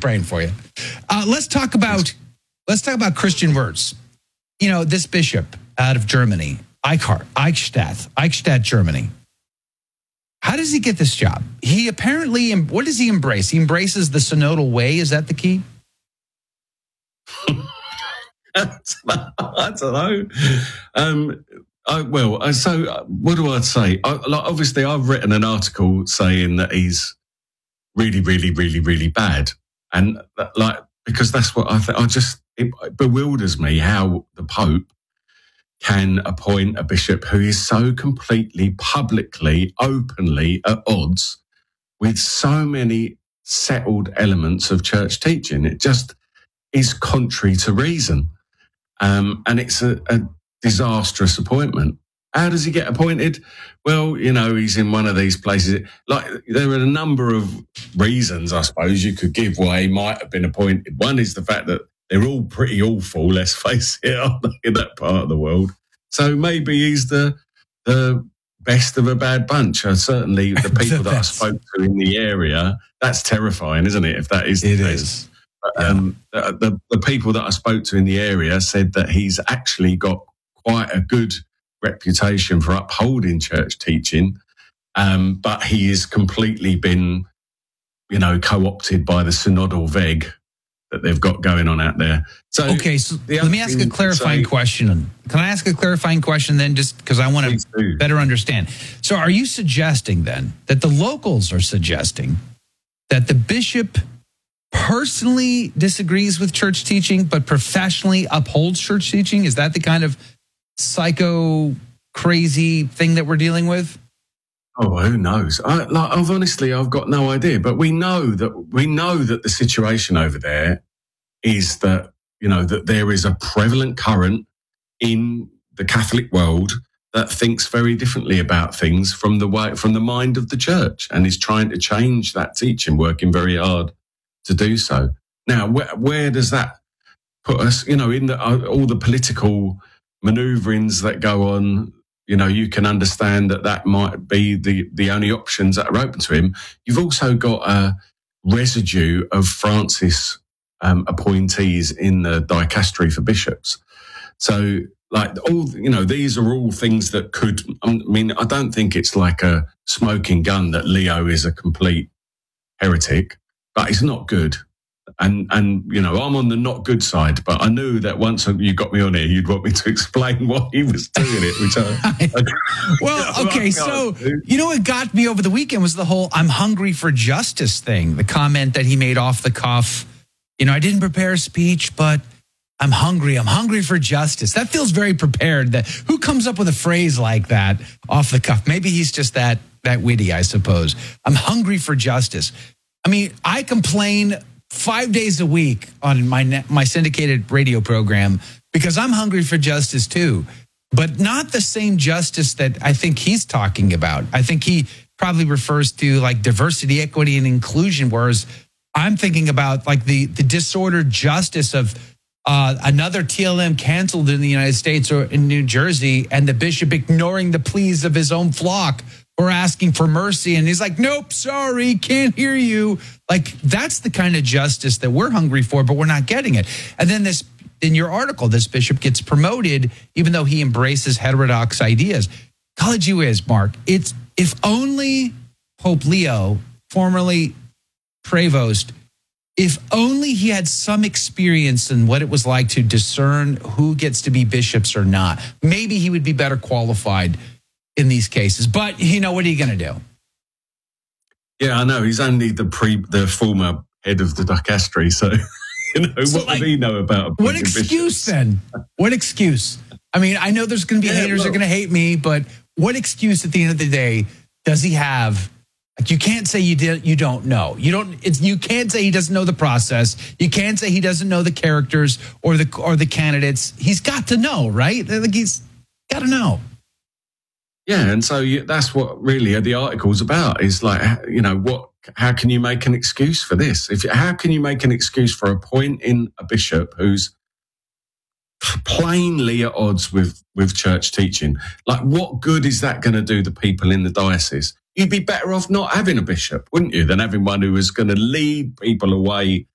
praying for you. Let's talk about Christian Wirtz. You know, this bishop out of Germany, Eichstätt, Germany. How does he get this job? He apparently, what does he embrace? He embraces the synodal way. Is that the key? I don't know. So what do I say? Obviously, I've written an article saying that he's really, really, really, really bad, and because that's what I think. It bewilders me how the Pope can appoint a bishop who is so completely, publicly, openly at odds with so many settled elements of church teaching. It just is contrary to reason. And it's a disastrous appointment. How does he get appointed? Well, you know, he's in one of these places. Like, there are a number of reasons, I suppose, you could give why he might have been appointed. One is the fact that they're all pretty awful, let's face it, aren't they, in that part of the world. So maybe he's the best of a bad bunch. Certainly the people that I spoke to in the area, that's terrifying, isn't it, if that is the case? The people that I spoke to in the area said that he's actually got quite a good reputation for upholding church teaching, but he has completely been, you know, co-opted by the synodal veg that they've got going on out there. So, okay, so let me ask a clarifying question. Can I ask a clarifying question then, just because I want to better understand? So are you suggesting then that the locals are suggesting that the bishop personally disagrees with church teaching, but professionally upholds church teaching? Is that the kind of psycho crazy thing that we're dealing with? Oh, who knows? I've got no idea. But we know that the situation over there is that, you know, that there is a prevalent current in the Catholic world that thinks very differently about things from the mind of the church, and is trying to change that teaching, working very hard to do so. Now, where does that put us? You know, in all the political maneuverings that go on, you know, you can understand that might be the only options that are open to him. You've also got a residue of Francis appointees in the dicastery for bishops. So, like, these are all things that could, I mean, I don't think it's like a smoking gun that Leo is a complete heretic, but it's not good. And you know, I'm on the not good side, but I knew that once you got me on here, you'd want me to explain why he was doing it, So, you know, what got me over the weekend was the whole "I'm hungry for justice" thing, the comment that he made off the cuff. You know, I didn't prepare a speech, but I'm hungry for justice. That feels very prepared. Who comes up with a phrase like that off the cuff? Maybe he's just that witty, I suppose. I'm hungry for justice. I mean, I complain 5 days a week on my syndicated radio program because I'm hungry for justice too, but not the same justice that I think he's talking about. I think he probably refers to like diversity, equity, and inclusion, whereas I'm thinking about like the disordered justice of another TLM canceled in the United States or in New Jersey, and the bishop ignoring the pleas of his own flock or asking for mercy. And he's like, nope, sorry, can't hear you. Like, that's the kind of justice that we're hungry for, but we're not getting it. And then in your article, this bishop gets promoted, even though he embraces heterodox ideas. College you is, Mark. It's if only Pope Leo, formerly Prevost, if only he had some experience in what it was like to discern who gets to be bishops or not, maybe he would be better qualified in these cases. But, you know, what are you going to do? Yeah, I know. He's only the former head of the dicastery, so, you know, what would he know about what excuse bishops? Then? What excuse? I mean, I know there's going to be haters that are going to hate me, but what excuse at the end of the day does he have? Like, you can't say you don't know. You can't say he doesn't know the process. You can't say he doesn't know the characters or the candidates. He's got to know, right? Like, he's got to know. Yeah, and so that's what really the article's about, is like, you know, how can you make an excuse for this? How can you make an excuse for appointing a bishop who's plainly at odds with church teaching? Like, what good is that going to do the people in the diocese? You'd be better off not having a bishop, wouldn't you, than having one who was going to lead people away